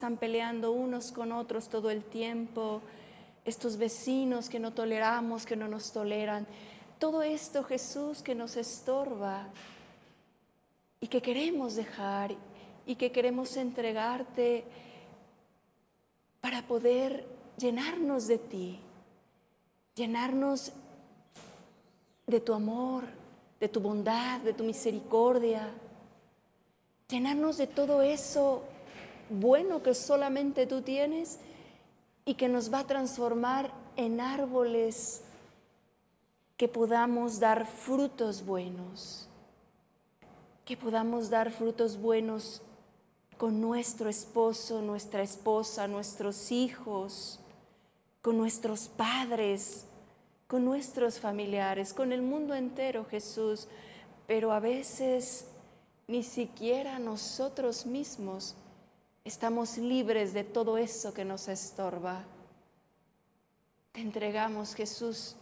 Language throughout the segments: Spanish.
están peleando unos con otros todo el tiempo, estos vecinos que no toleramos, que no nos toleran. Todo esto, Jesús, que nos estorba y que queremos dejar y que queremos entregarte para poder llenarnos de ti, llenarnos de tu amor, de tu bondad, de tu misericordia, llenarnos de todo eso bueno que solamente tú tienes y que nos va a transformar en árboles que podamos dar frutos buenos, que podamos dar frutos buenos con nuestro esposo, nuestra esposa, nuestros hijos, con nuestros padres, con nuestros familiares, con el mundo entero, Jesús. Pero a veces ni siquiera nosotros mismos estamos libres de todo eso que nos estorba. Te entregamos, Jesús,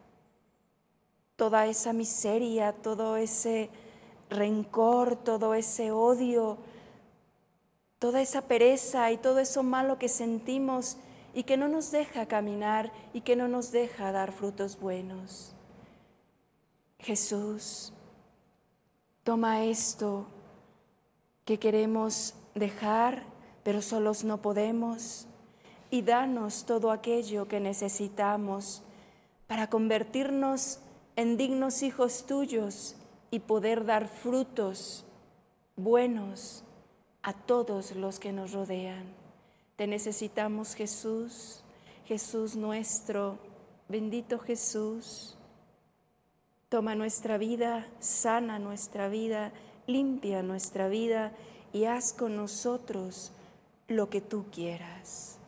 toda esa miseria, todo ese rencor, todo ese odio, toda esa pereza y todo eso malo que sentimos y que no nos deja caminar y que no nos deja dar frutos buenos. Jesús, toma esto que queremos dejar, pero solos no podemos, y danos todo aquello que necesitamos para convertirnos en dignos hijos tuyos y poder dar frutos buenos a todos los que nos rodean. Te necesitamos, Jesús, Jesús nuestro, bendito Jesús. Toma nuestra vida, sana nuestra vida, limpia nuestra vida y haz con nosotros lo que tú quieras.